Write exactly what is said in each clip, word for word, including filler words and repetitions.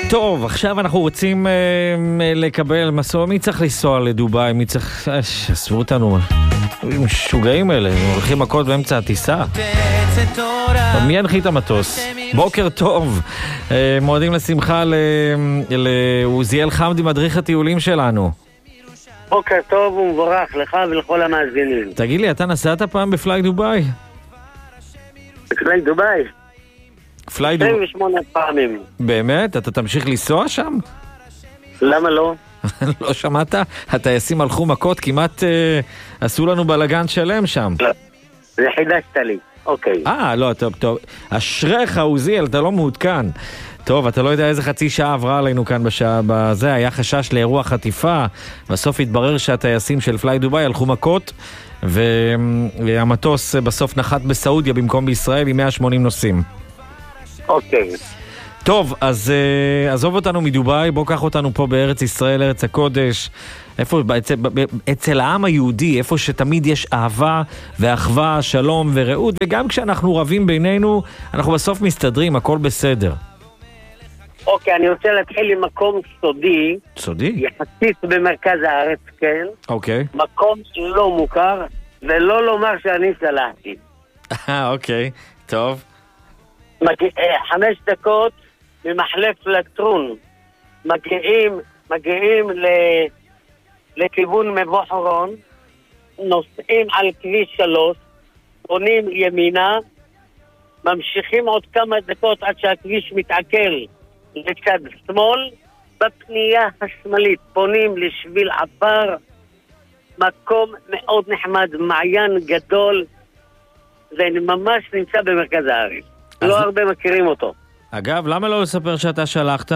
טוב, עכשיו אנחנו רוצים אה, לקבל מסוע. מי צריך לנסוע לדובאי? מי צריך... עשו אותנו משוגעים האלה, הולכים מכות באמצע הטיסה. מי ינחית המטוס? בוקר טוב, אה, מועדים לשמחה לעוזיאל חמדי, מדריך הטיולים שלנו. בוקר טוב ומבורך לך ולכל המאזינים. תגיד לי, אתה נסעת פעם בפליי דובאי? בפליי דובאי? פליי דובאי. עשרים ושמונה פעמים. באמת? אתה תמשיך לנסוע שם? למה לא? לא שמעת? הטייסים הלכו מכות, כמעט אה, עשו לנו בלגן שלם שם. לא, זה חידשת לי, אוקיי. אה, לא, טוב, טוב. אשריך, עוזיאל, אתה לא מעודכן. טוב, אתה לא יודע איזה חצי שעה עברה עלינו כאן בשעה בזה, היה חשש לאירוע חטיפה, בסוף התברר שהטייסים של פליי דובאי הלכו מכות, והמטוס בסוף נחת בסעודיה במקום בישראל עם מאה ושמונים נוסעים. אוקיי. טוב, אז uh, עזוב אותנו מדובאי, בוא קח אותנו פה בארץ ישראל, ארץ הקודש, איפה, אצל, אצל העם היהודי, איפה שתמיד יש אהבה ואחווה, שלום ורעות, וגם כשאנחנו רבים בינינו, אנחנו בסוף מסתדרים, הכל בסדר. אוקיי, אני רוצה להתחיל עם מקום סודי. סודי? יחסית במרכז הארץ, כן. אוקיי. מקום לא מוכר, ולא לומר שאני סלחתי. אה, אוקיי, טוב. מגיע, חמש דקות ממחלף לטרון. מגיעים, מגיעים ל, לכיוון מבוא חורון, נוסעים על כביש שלוש, פונים ימינה, ממשיכים עוד כמה דקות עד שהכביש מתעכל לצד שמאל, בפנייה השמאלית פונים לשביל עפר, מקום מאוד נחמד, מעיין גדול, זה ממש נמצא במרכז הארץ. לא אז... הרבה מכירים אותו. אגב, למה לא לספר שאתה שלחת?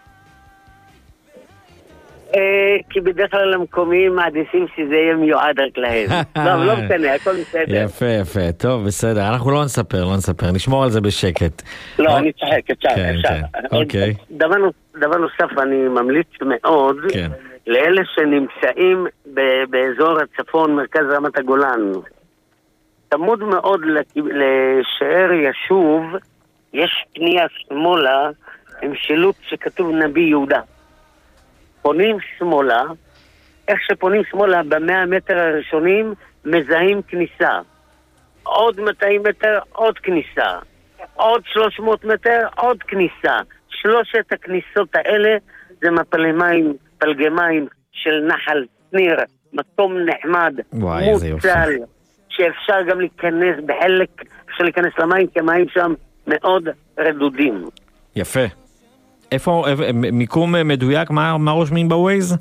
אה, כי בדרך כלל המקומיים מעדיפים שזה יהיה מיועד רק להם. לא, לא משנה, הכל בסדר. יפה, יפה, טוב, בסדר. אנחנו לא נספר, לא נספר, נשמור על זה בשקט. לא, אני צחק, אפשר, כן, אפשר. כן. אוקיי. דבר, דבר נוסף, אני ממליץ מאוד כן. לאלה שנמצאים ב- באזור הצפון, מרכז רמת הגולן. תמוד מאוד לשער ישוב, יש פנייה שמאלה עם שילוט שכתוב נביא יהודה. פונים שמאלה, איך שפונים שמאלה במאה מטר הראשונים מזהים כניסה. עוד מאתיים מטר, עוד כניסה. עוד שלוש מאות מטר, עוד כניסה. שלושת הכניסות האלה זה מפלי מים, פלגי מים של נחל שניר, מקום נחמד, וואי, איזה יופי. מוצל, שאפשר גם להיכנס בחלק, אפשר להיכנס למים, כי המים שם מאוד רדודים. יפה. איפה, מיקום מדויק, מה, מה רושמים בווייז?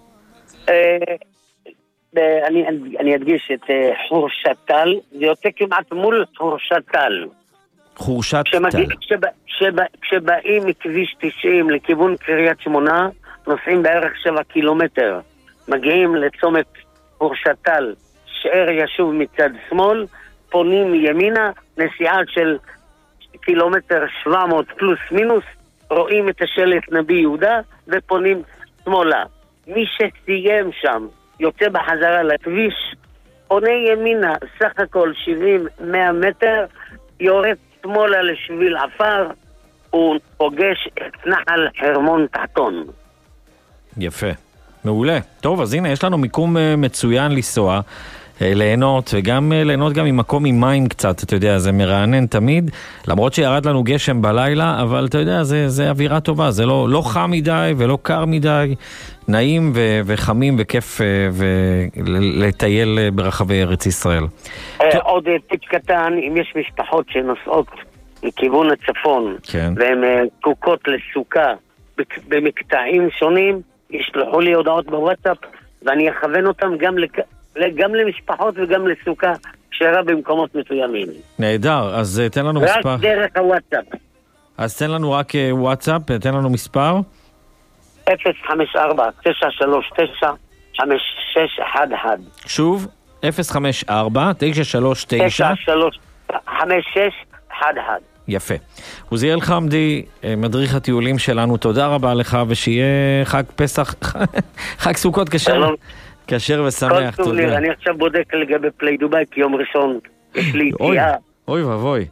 אני, אני אדגיש את חורשת טל, זה יוצא כמעט מול חורשת טל. חורשת כשמגיע, טל. כשבא, כשבא, כשבאים מכביש תשעים לכיוון קריית שמונה, נוסעים בערך שבע קילומטר. מגיעים לצומת חורשת טל, שער ישוב מצד שמאל, פונים ימינה, נסיעה של קילומטר שבע מאות פלוס מינוס, רואים את השלט נביא יהודה ופונים שמאלה. מי שסיים שם יוצא בחזרה לכביש, פונה ימינה, סך הכל שבעים מאה מטר, יורד שמאלה לשביל עפר, הוא פוגש את נחל חרמון תחתון. יפה, מעולה. טוב, אז הנה, יש לנו מיקום מצוין לנסוע, ליהנות, וגם ליהנות גם ממקום עם מים קצת, אתה יודע, זה מרענן תמיד, למרות שירד לנו גשם בלילה, אבל אתה יודע, זה, זה אווירה טובה, זה לא, לא חם מדי ולא קר מדי, נעים ו- וחמים וכיף ולטייל ברחבי ארץ ישראל. עוד טיפ קטן, אם יש משפחות שנוסעות לכיוון הצפון, כן. והן קוקות לסוכה במקטעים שונים, ישלחו לי הודעות בוואטסאפ, ואני אכוון אותם גם לכ... גם למשפחות וגם לסוכה כשרה במקומות מסוימים. נהדר, אז תן לנו מספר. רק דרך הוואטסאפ. אז תן לנו רק וואטסאפ, תן לנו מספר. אפס חמש ארבע תשע שלוש תשע חמש שש אחת אחת. שוב, אפס חמש ארבע תשע שלוש תשע חמש שש אחת אחת. יפה. עוזיאל חמדי, מדריך הטיולים שלנו, תודה רבה לך, ושיהיה חג פסח, חג סוכות כשר. כשר ושמח, תודה. אני עכשיו בודק לגבי פליי דובאי, כי יום ראשון יש לי יציאה. אוי ואבוי.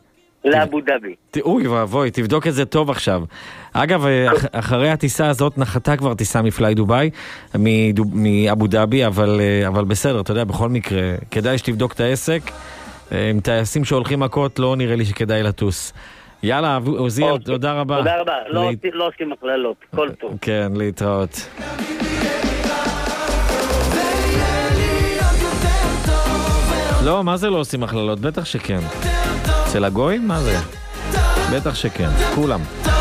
לאבו דאבי. אוי ואבוי, תבדוק את זה טוב עכשיו. אגב, אחרי הטיסה הזאת נחתה כבר טיסה מפליי דוביי, מאבו דאבי, אבל, אבל בסדר, אתה יודע, בכל מקרה, כדאי שתבדוק את העסק. עם טייסים שהולכים מכות, לא נראה לי שכדאי לטוס. יאללה, עוזיאל, תודה רבה. תודה רבה, לא עושים הכללות, כל טוב. כן, להתראות. לא, מה זה לא עושים הכללות? בטח שכן. אצל הגויים? מה זה? בטח שכן, כולם.